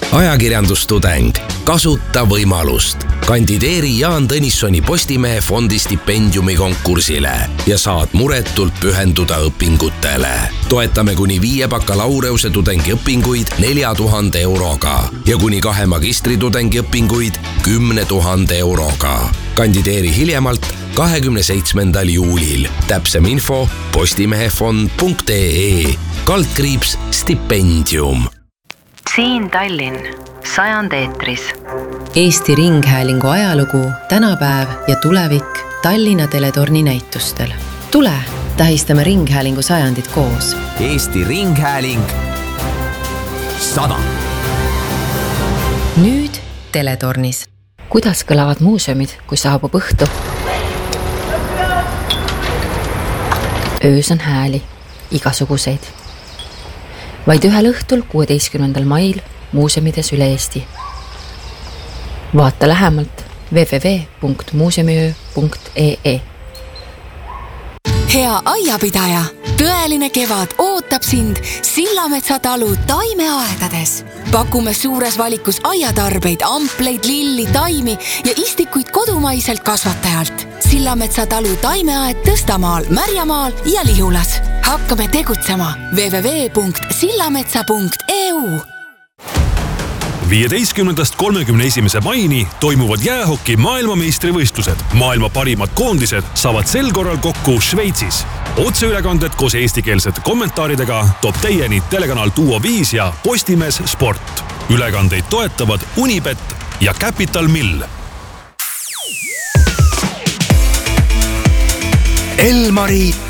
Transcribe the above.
ajakirjandustudeng, kasuta võimalust. Kandideeri Jaan Tõnissoni Postimehe fondi stipendiumi konkursile ja saad muretult pühenduda õpingutele. Toetame kuni 5 bakalaureuse tudengiõpinguid 4000 euroga ja kuni 2 magistritudengi õpinguid 10 000 euroga. Kandideeri hiljemalt 27. juulil. Täpsem info postimehefond.ee/stipendium. Siin Tallinn, 100 eetris. Eesti Ringhäälingu ajalugu, tänapäev ja tulevik Tallinna Teletorni näitustel. Tule, tähistame Ringhäälingu 100 koos. Eesti Ringhääling 100. Nüüd Teletornis. Kuidas kõlavad muuseumid, kui saabub õhtu? Öös on hääli, igasuguseid. Vaid ühel õhtul 16. mail muuseumides üle Eesti. Vaata lähemalt www.muuseumiöö.ee. Hea aiapidaja, tõeline kevad ootab sind Sillametsa talu taimeaedades. Pakume suures valikus aiatarbeid, ampleid, lilli, taimi ja istikuid kodumaiselt kasvatajalt. Sillametsa talu taimeaed Tõstamaal, Märjamaal ja Lihulas. Hakkame tegutsema www.sillametsa.eu. 15.–31. maini toimuvad jäähoki maailmameistrivõistlused. Maailma parimad koondised saavad sel korral kokku Šveitsis. Otseülekanded koos eestikeelsete kommentaaridega toob teieni telekanal Duo 5 ja Postimees Sport. Ülekandeid toetavad Unibet ja Capital Mill. Elmari